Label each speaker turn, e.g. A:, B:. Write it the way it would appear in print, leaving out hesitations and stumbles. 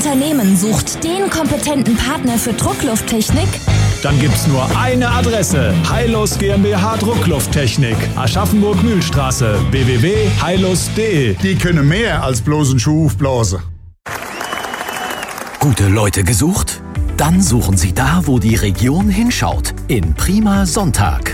A: Unternehmen sucht den kompetenten Partner für Drucklufttechnik?
B: Dann gibt's nur eine Adresse: Heilus GmbH Drucklufttechnik, Aschaffenburg-Mühlstraße, www.heilus.de.
C: Die können mehr als bloß einen Schuh aufblasen.
D: Gute Leute gesucht? Dann suchen Sie da, wo die Region hinschaut. In Prima Sonntag.